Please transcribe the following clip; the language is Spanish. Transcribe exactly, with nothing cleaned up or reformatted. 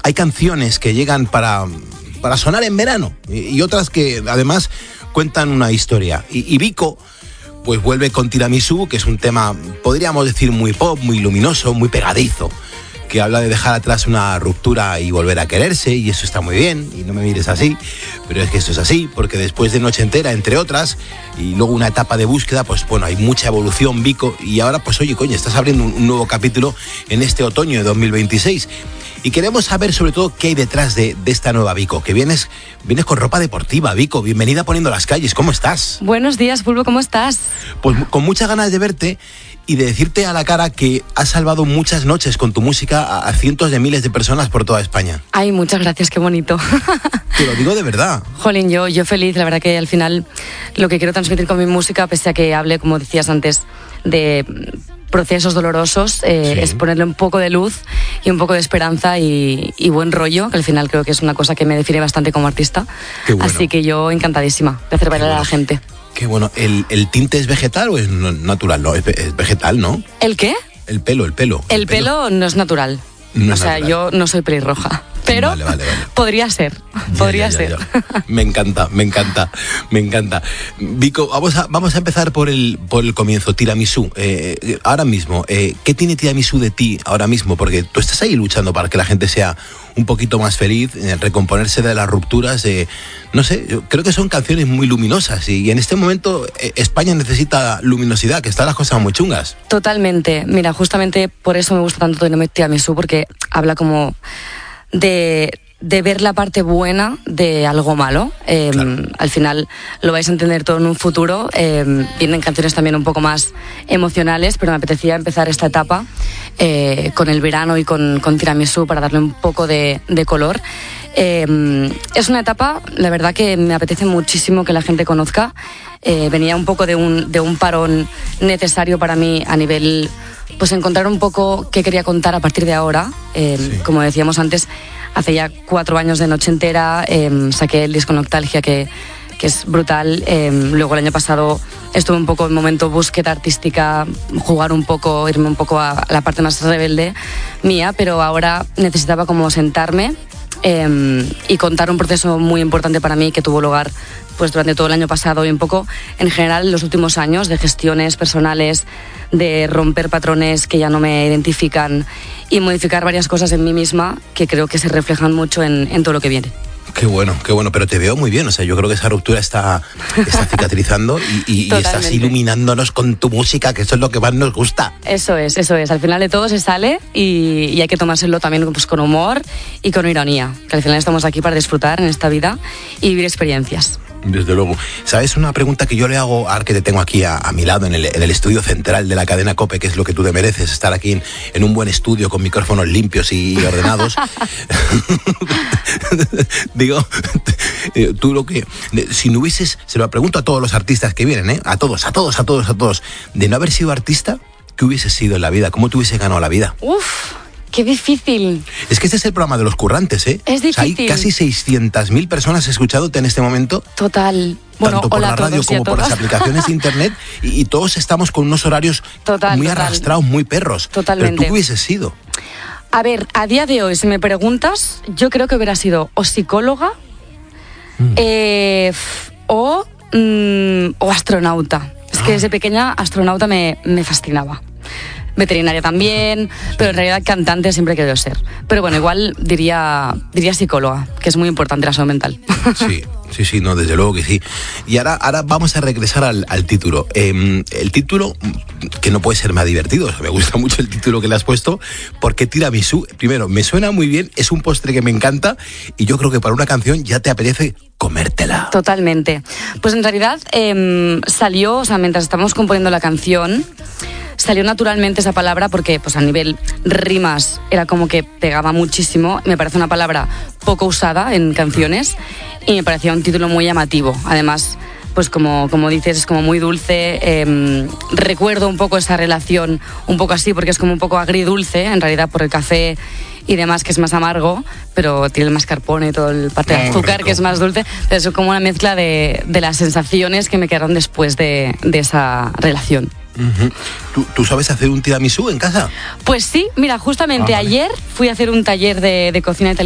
hay canciones que llegan para, para sonar en verano y, y otras que además cuentan una historia. Y, y Vico pues vuelve con Tiramisú, que es un tema, podríamos decir, muy pop, muy luminoso, muy pegadizo, que habla de dejar atrás una ruptura y volver a quererse, y eso está muy bien, y no me mires así, pero es que esto es así, porque después de Noche Entera, entre otras, y luego una etapa de búsqueda, pues bueno, hay mucha evolución, Vico, y ahora pues oye, coño, estás abriendo un, un nuevo capítulo en este otoño de dos mil veintiséis, y queremos saber sobre todo qué hay detrás de, de esta nueva Vico, que vienes, vienes con ropa deportiva, Vico, bienvenida a Poniendo las Calles, ¿cómo estás? Buenos días, Pulpo, ¿cómo estás? Pues con muchas ganas de verte, y de decirte a la cara que has salvado muchas noches con tu música a, a cientos de miles de personas por toda España. Ay, muchas gracias, qué bonito. Te lo digo de verdad. Jolín, yo, yo feliz, la verdad que al final lo que quiero transmitir con mi música, pese a que hable, como decías antes, de procesos dolorosos, eh, sí. es ponerle un poco de luz y un poco de esperanza y, y buen rollo, que al final creo que es una cosa que me define bastante como artista. Qué bueno. Así que yo encantadísima de hacer bailar bueno. a la gente. Qué bueno. ¿El, ¿El tinte es vegetal o es natural? No, es, es vegetal, ¿no? ¿El qué? El pelo, el pelo. El, el pelo, pelo no es natural. No o es sea, natural. yo no soy pelirroja. Pero vale, vale, vale. podría ser, ya, podría ya, ya, ser. Ya. Me encanta, me encanta, me encanta. Vico, vamos a, vamos a empezar por el, por el comienzo. Tiramisú, eh, ahora mismo, eh, ¿qué tiene Tiramisú de ti ahora mismo? Porque tú estás ahí luchando para que la gente sea un poquito más feliz, eh, recomponerse de las rupturas. Eh, no sé, yo creo que son canciones muy luminosas y, y en este momento eh, España necesita luminosidad, que están las cosas muy chungas. Totalmente. Mira, justamente por eso me gusta tanto Tiramisú, porque habla como de, de ver la parte buena de algo malo. Eh, claro. Al final lo vais a entender todo en un futuro. Eh, vienen canciones también un poco más emocionales, pero me apetecía empezar esta etapa eh, con el verano y con, con Tiramisú para darle un poco de, de color. Eh, es una etapa, la verdad, que me apetece muchísimo que la gente conozca. Eh, venía un poco de un, de un parón necesario para mí a nivel, pues encontrar un poco qué quería contar a partir de ahora. Eh, sí. Como decíamos antes, hace ya cuatro años de Noche Entera, eh, saqué el disco Nostalgia, que, que es brutal. Eh, luego el año pasado estuve un poco en momento búsqueda artística, jugar un poco, irme un poco a la parte más rebelde mía, pero ahora necesitaba como sentarme eh, y contar un proceso muy importante para mí que tuvo lugar pues durante todo el año pasado y un poco en general en los últimos años, de gestiones personales, de romper patrones que ya no me identifican y modificar varias cosas en mí misma que creo que se reflejan mucho en, en todo lo que viene. Qué bueno, qué bueno, pero te veo muy bien, o sea, yo creo que esa ruptura está, está cicatrizando y, y, y estás iluminándonos con tu música, que eso es lo que más nos gusta. Eso es, eso es, al final de todo se sale y, y hay que tomárselo también pues, con humor y con ironía, que al final estamos aquí para disfrutar en esta vida y vivir experiencias. Desde luego. ¿Sabes una pregunta que yo le hago, ahora que te tengo aquí a, a mi lado, en el, en el estudio central de la cadena COPE, que es lo que tú te mereces, estar aquí en, en un buen estudio con micrófonos limpios y, y ordenados? Digo, tú lo que... Si no hubieses... Se lo pregunto a todos los artistas que vienen, ¿eh? A todos, a todos, a todos, a todos. De no haber sido artista, ¿qué hubieses sido en la vida? ¿Cómo te hubieses ganado la vida? Uf... ¡Qué difícil! Es que este es el programa de los currantes, ¿eh? Es difícil. O sea, hay casi seiscientas mil personas escuchándote en este momento. Total. Bueno, tanto por hola la radio como por las aplicaciones de internet. Y, y todos estamos con unos horarios total, muy total. arrastrados, muy perros. Totalmente. Pero tú, ¿qué hubieses sido? A ver, a día de hoy, si me preguntas, yo creo que hubiera sido o psicóloga mm. eh, o, mm, o astronauta. Es ah. que desde pequeña astronauta me, me fascinaba. Veterinaria también, pero en realidad cantante siempre he querido ser. Pero bueno, igual diría, diría psicóloga, que es muy importante la salud mental. Sí, sí, sí, no, desde luego que sí. Y ahora, ahora vamos a regresar al, al título. Eh, el título, que no puede ser más divertido, o sea, me gusta mucho el título que le has puesto, porque Tiramisú, primero, me suena muy bien, es un postre que me encanta, y yo creo que para una canción ya te apetece comértela. Totalmente. Pues en realidad eh, salió, o sea, mientras estábamos componiendo la canción, salió naturalmente esa palabra porque pues a nivel rimas era como que pegaba muchísimo. Me parece una palabra poco usada en canciones y me parecía un título muy llamativo. Además, pues como, como dices, es como muy dulce. Eh, recuerdo un poco esa relación, un poco así, porque es como un poco agridulce, en realidad por el café y demás, que es más amargo, pero tiene el mascarpone y todo el parte de azúcar, que es más dulce. Entonces es como una mezcla de, de las sensaciones que me quedaron después de, de esa relación. Uh-huh. ¿Tú, ¿Tú sabes hacer un tiramisú en casa? Pues sí, mira, justamente ah, vale. ayer fui a hacer un taller de, de cocina italiana